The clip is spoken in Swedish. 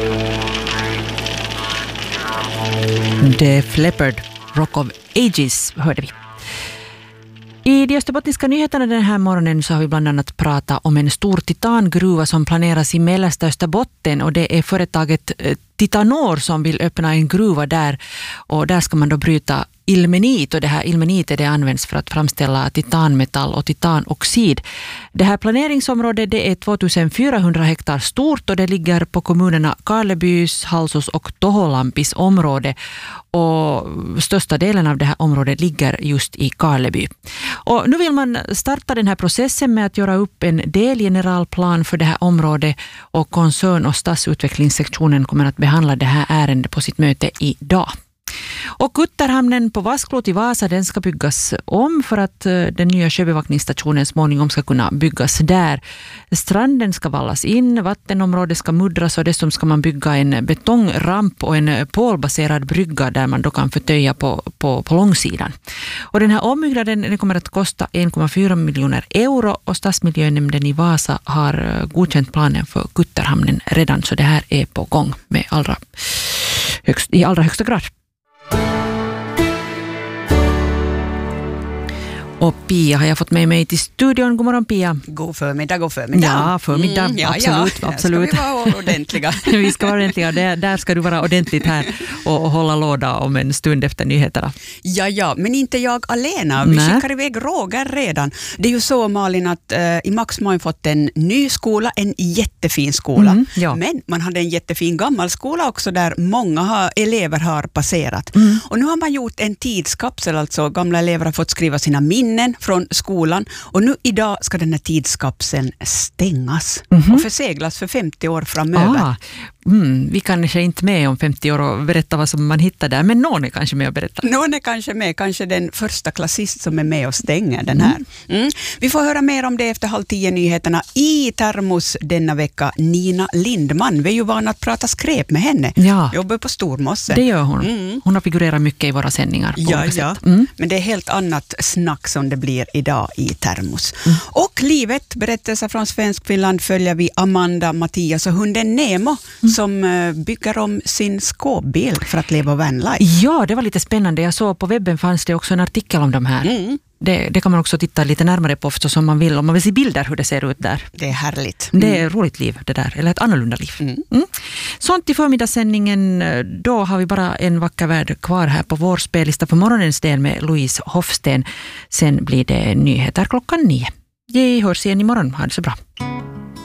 Def Leppard, Rock of Ages hörde vi. I de österbottniska nyheterna den här morgonen så har vi bland annat pratat om en stor titangruva som planeras i mellersta Österbotten, och det är företaget Titanor som vill öppna en gruva där, och där ska man då bryta ilmenit, och det här ilmenitet det används för att framställa titanmetall och titanoxid. Det här planeringsområdet det är 2400 hektar stort och det ligger på kommunerna Karlebys, Halsos och Toholampis område, och största delen av det här området ligger just i Karleby. Och nu vill man starta den här processen med att göra upp en delgeneralplan för det här området, och koncern- och stadsutvecklingssektionen kommer att behandla det här ärendet på sitt möte idag. Och Kutterhamnen på Vasklot i Vasa den ska byggas om för att den nya sjöbevakningsstationen småningom ska kunna byggas där. Stranden ska vallas in, vattenområdet ska muddras och dessutom ska man bygga en betongramp och en pålbaserad brygga där man då kan förtöja på långsidan. Och den här ombyggnaden den kommer att kosta 1,4 miljoner euro, och stadsmiljönämnden i Vasa har godkänt planen för Kutterhamnen redan, så det här är på gång med i allra högsta grad. Och Pia har jag fått med mig till studion. God morgon Pia. God förmiddag. Ja, förmiddag. Absolut. Ska vi vara ordentliga? Vi ska vara ordentliga. Där ska du vara ordentligt här och hålla låda om en stund efter nyheterna. Ja, men inte jag alena. Vi skickar iväg Roger redan. Det är ju så, Malin, att i Maxmo har fått en ny skola, en jättefin skola. Ja. Men man hade en jättefin gammal skola också där många elever har passerat. Och nu har man gjort en tidskapsel, alltså gamla elever har fått skriva sina minnen från skolan, och nu idag ska den här tidskapseln stängas och förseglas för 50 år framöver. Vi kanske inte med om 50 år och berätta vad som man hittar där, men någon är kanske med och berättar. Någon är kanske med, kanske den första klassist som är med och stänger den här. Vi får höra mer om det efter 9:30 nyheterna. I termos denna vecka Nina Lindman. Vi är ju vana att prata skräp med henne. Ja. Jobbar på Stormosse. Det gör hon. Hon har figurerat mycket i våra sändningar. Ja. Men det är helt annat snack som det blir idag i termos. Och livet, berättelser från Svenskfinland följer vi Amanda, Mattias och hunden Nemo som bygger om sin skåpbil för att leva vanlife. Ja, det var lite spännande. Jag såg på webben fanns det också en artikel om de här. Det kan man också titta lite närmare på förstås om man vill. Om man vill se bilder hur det ser ut där. Det är härligt. Det är ett roligt liv det där. Eller ett annorlunda liv. Sånt i förmiddagssändningen. Då har vi bara en vacker värld kvar här på vår spellista för morgonens del med Louise Hofsten. Sen blir det nyheter 9:00. Vi hörs igen imorgon. Ha det så bra.